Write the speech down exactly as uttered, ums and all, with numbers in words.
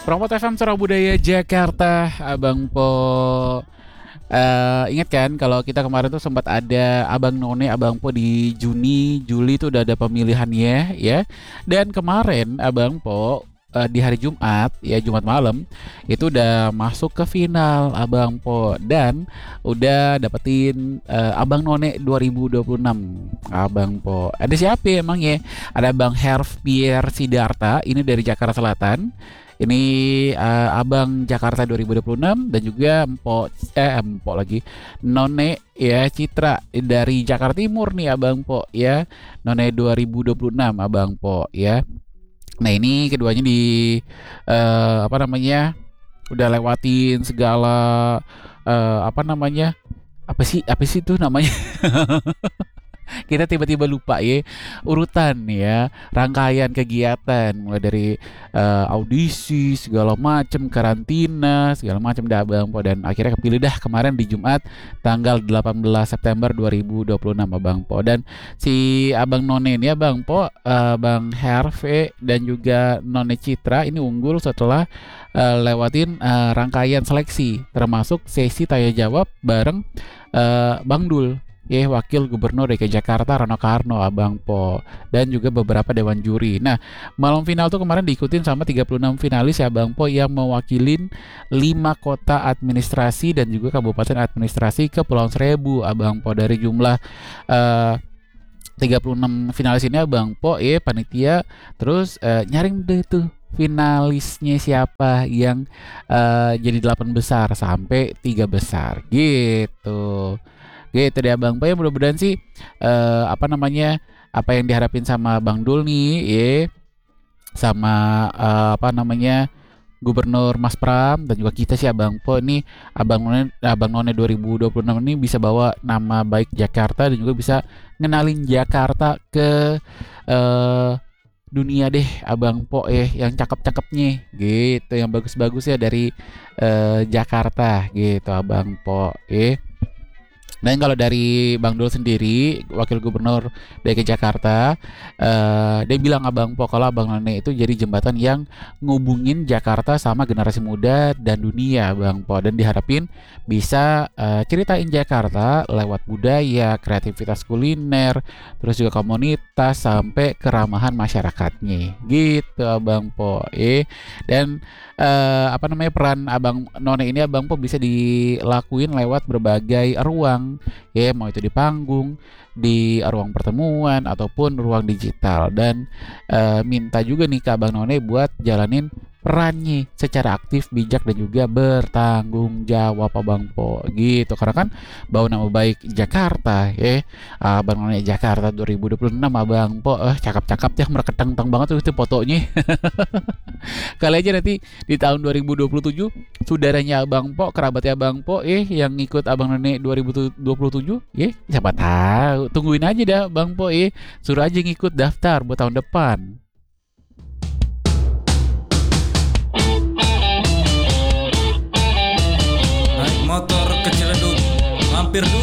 Promot F M Surau Budaya Jakarta, Abang Po. Eh, ingat kan kalau kita kemarin tuh sempat ada Abang None, Abang Po di Juni, Juli tuh udah ada pemilihannya ya. Dan kemarin Abang Po eh, di hari Jumat ya, Jumat malam itu udah masuk ke final Abang Po dan udah dapetin eh, Abang None dua ribu dua puluh enam Abang Po. Ada siapa ya emang ya? Ada Bang Herf Pierre Sidarta, ini dari Jakarta Selatan. Ini uh, Abang Jakarta dua ribu dua puluh enam dan juga Empo eh Empo lagi None ya Citra dari Jakarta Timur nih Abang Po ya. None dua ribu dua puluh enam Abang Po ya. Nah, ini keduanya di uh, apa namanya? Udah lewatin segala uh, apa namanya? Apa sih? Apa sih itu namanya? Kita tiba-tiba lupa ya urutan ya, rangkaian kegiatan mulai dari uh, audisi segala macam, karantina segala macam dah Abang Po, dan akhirnya kepilih dah kemarin di Jumat tanggal delapan belas September dua ribu dua puluh enam Abang Po. Dan si Abang None ini Abang Po, uh, Bang Herve dan juga None Citra ini unggul setelah uh, lewatin uh, rangkaian seleksi termasuk sesi tanya jawab bareng uh, Bang Dul ya, Wakil Gubernur D K I Jakarta Rano Karno Abang Po, dan juga beberapa dewan juri. Nah, malam final tuh kemarin diikutin sama tiga puluh enam finalis ya Abang Po yang mewakilin lima kota administrasi dan juga kabupaten administrasi Kepulauan Seribu Abang Po. Dari jumlah uh, tiga puluh enam finalis ini Abang Po ya, panitia terus uh, nyaring deh tuh finalisnya siapa yang uh, jadi delapan besar sampai tiga besar gitu. Gitu deh Abang Po ya, mudah-mudahan sih uh, apa namanya apa yang diharapin sama Bang Dul nih ya, sama uh, apa namanya Gubernur Mas Pram dan juga kita sih Abang Po ini, Abang None, Abang None dua ribu dua puluh enam ini bisa bawa nama baik Jakarta dan juga bisa ngenalin Jakarta ke uh, dunia deh Abang Po ya, yang cakep-cakepnya gitu, yang bagus-bagus ya dari uh, Jakarta gitu Abang Po ya. Dan kalau dari Bang Dul sendiri, Wakil Gubernur D K I Jakarta, uh, dia bilang Abang Po kalau Abang None itu jadi jembatan yang ngubungin Jakarta sama generasi muda dan dunia Bang Po, dan diharapin bisa uh, ceritain Jakarta lewat budaya, kreativitas kuliner, terus juga komunitas sampai keramahan masyarakatnya gitu Abang Po. Eh dan uh, apa namanya peran Abang None ini Abang Po bisa dilakuin lewat berbagai ruang ya, mau itu di panggung, di ruang pertemuan ataupun ruang digital, dan uh, minta juga nih ke Abang None buat jalanin perannya secara aktif, bijak dan juga bertanggung jawab Abang Po gitu, karena kan bawa nama baik Jakarta ya. Abang None Jakarta dua ribu dua puluh enam Abang Po, eh cakep-cakep ya, mereketeng-teng banget tuh itu fotonya. Kali aja nanti di tahun dua ribu dua puluh tujuh saudaranya Abang Po, kerabatnya Abang Po eh yang ikut Abang None dua ribu dua puluh tujuh ya, siapa tahu, tungguin aja dah Bang Po eh, suruh aja ngikut daftar buat tahun depan. Naik motor ke Ciledug, mampir dulu